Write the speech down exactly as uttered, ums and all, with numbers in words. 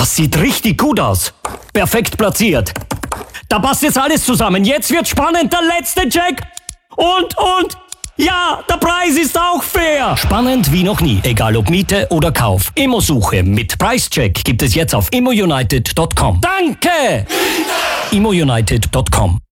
Das sieht richtig gut aus. Perfekt platziert. Da passt jetzt alles zusammen. Jetzt wird spannend. Der letzte Check. Und, und... Ja, der Preis ist auch fair. Spannend wie noch nie, egal ob Miete oder Kauf. Immosuche mit Preischeck gibt es jetzt auf immo united punkt com. Danke! immo united punkt com